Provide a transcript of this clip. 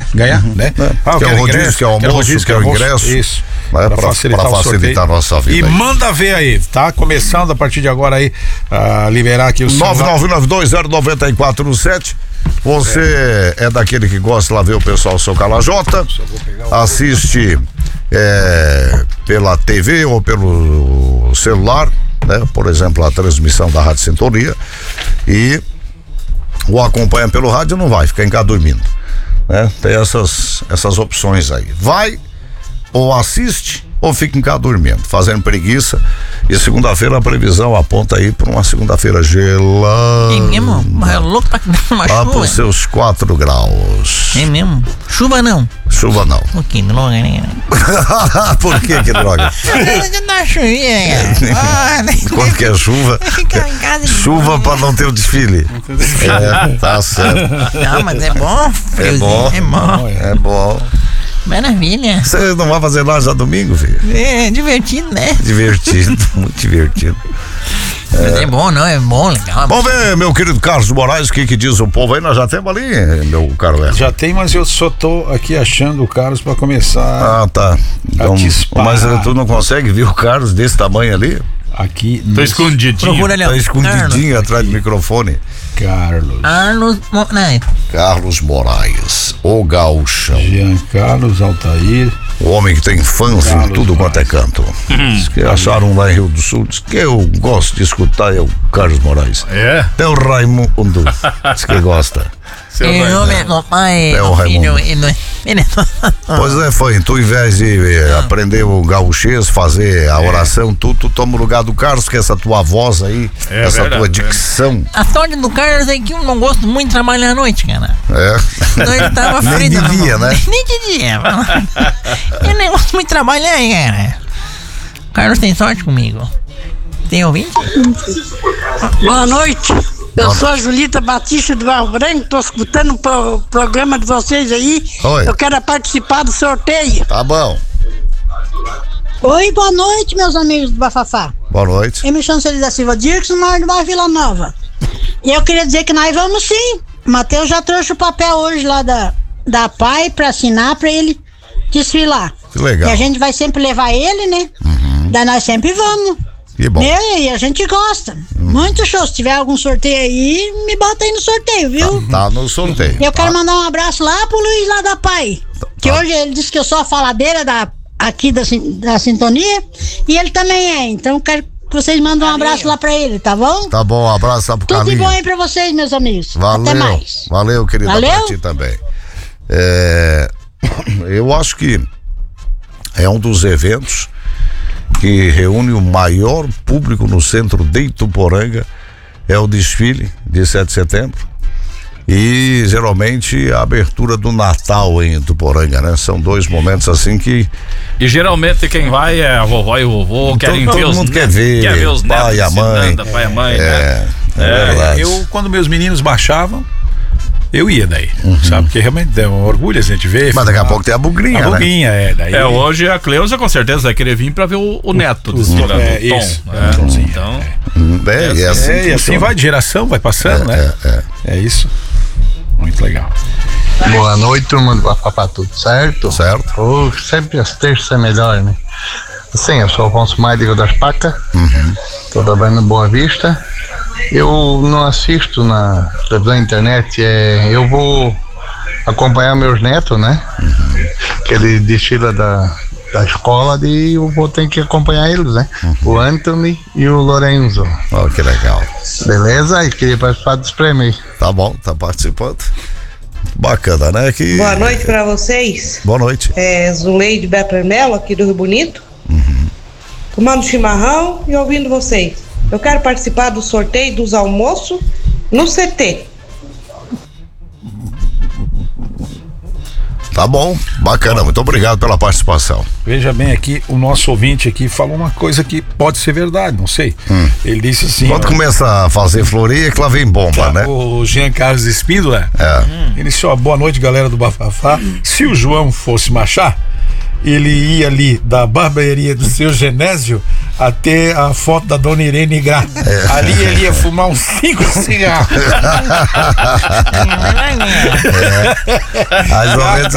ganhar, né? Que é o rodízio, que é o almoço, que é o ingresso. Isso. Pra facilitar a nossa vida. E aí, manda ver aí, tá? Começando a partir de agora aí, liberar aqui o 999209417. Você é daquele que gosta lá ver o pessoal do seu Calajota, assiste pela TV ou pelo celular, né? Por exemplo, a transmissão da Rádio Sintonia, e o acompanha pelo rádio, não vai ficar em casa dormindo, né? Tem essas opções aí. Vai ou assiste ou fica em casa dormindo, fazendo preguiça. E segunda-feira a previsão aponta aí para uma segunda-feira gelada. É mesmo? Mas é louco pra uma lá chuva. para os seus 4 graus. É mesmo? Chuva não? Chuva não. Por que droga, né? Por que droga? Não chovia. Quando que é chuva? Ficar em casa de Chuva para não ter o desfile. Tá certo. Não, mas é bom. É bom. É bom. É bom. Maravilha. Você não vai fazer nada já domingo, filho? É divertido, né? Divertido, muito divertido. É bom, não? É bom, legal. Vamos ver, meu querido Carlos Moraes, o que diz o povo aí? Nós já temos ali, meu caro Léo. Já tem, mas eu só tô aqui achando o Carlos pra começar. Ah, tá. Então, mas tu não consegue ver o Carlos desse tamanho ali? Aqui. Tô escondidinho. Procura ali, ó. Tá escondidinho atrás do microfone. Carlos Moraes, o gaúchão. Jean Carlos Altair. O homem que tem fãs em tudo quanto é canto. Diz que acharam lá em Rio do Sul. Diz que eu gosto de escutar é o Carlos Moraes. É? Tem o Raimundo. Diz que gosta. Em nome do Pai, É o do Filho Raimundo. e do Espírito. Pois é, foi. Tu, ao invés de aprender o gauchês, fazer a oração, tu toma o lugar do Carlos, que essa tua voz aí, essa verdade, tua dicção. A sorte do Carlos é que eu não gosto muito de trabalhar à noite, cara. Então ele tava Nem frito. de dia, né? Nem de dia. Eu nem gosto muito de trabalhar, cara. O Carlos tem sorte comigo. Tem ouvinte? Boa noite. Eu sou a Julita Batista do Barro Branco, tô escutando o programa de vocês aí. Oi. Eu quero participar do sorteio. Tá bom. Oi, boa noite, meus amigos do Bafafá. Boa noite. Eu me chamo Celida da Silva Dirksen, moro no bairro Vila Nova. E eu queria dizer que nós vamos sim. O Matheus já trouxe o papel hoje lá da PAI pra assinar, pra ele desfilar. Que legal. E a gente vai sempre levar ele, né? Daí nós sempre vamos. Que bom. E a gente gosta. Muito show. Se tiver algum sorteio aí, me bota aí no sorteio, viu? Tá no sorteio. Eu quero mandar um abraço lá pro Luiz lá da PAI. Que hoje ele disse que eu sou a faladeira aqui da sintonia. E ele também é. Então quero que vocês mandem um abraço lá pra ele, tá bom? Tá bom, um abraço lá pro Tudo de Carlinhos. bom aí pra vocês, meus amigos. Valeu. Até mais. Valeu, querida, Valeu. pra ti também. Eu acho que é um dos eventos que reúne o maior público no centro de Ituporanga. É o desfile de 7 de setembro e geralmente a abertura do Natal em Ituporanga, né? São dois momentos assim que... E geralmente quem vai é a vovó e o vovô, querem todo ver os mundo netos, quer ver os pai e a mãe. pai e a mãe, né? É verdade. Eu, quando meus meninos baixavam, eu ia daí, sabe? Porque realmente é um orgulho a gente ver. Mas daqui a pouco tem a bugrinha, a bugrinha, né? daí... Hoje a Cleusa com certeza vai querer vir pra ver o neto desfilando, o Tom. isso, né? Tomzinho, Então, E assim, e assim vai de geração, vai passando, né? É isso. Muito legal. Boa noite, turma do Bafafá, tudo certo? Certo. Sempre as terças é melhor, né? Assim, eu sou o Afonso Maidigo das Pacas, tô trabalhando em Boa Vista. Eu não assisto na televisão e internet, eu vou acompanhar meus netos, né? Que ele desfila da escola e eu vou ter que acompanhar eles, né? O Anthony e o Lorenzo. Oh, que legal. Beleza? E queria participar dos prêmios. Tá bom, tá participando. Bacana, né? Boa noite pra vocês. Boa noite. Zuleide Becker Melo, aqui do Rio Bonito. Tomando chimarrão e ouvindo vocês. Eu quero participar do sorteio dos almoços no CT. Tá bom, bacana, muito obrigado pela participação. Veja bem aqui, o nosso ouvinte aqui falou uma coisa que pode ser verdade, não sei. Ele disse assim... Quando começa a fazer floria, que lá vem bomba, né? O Jean Carlos Espíndola, ele disse, boa noite, galera do Bafafá. Se o João fosse Machá, ele ia ali da barbearia do seu Genésio até a foto da dona Irene Gra. Ali ele ia fumar uns 5 cigarros. Mais ou menos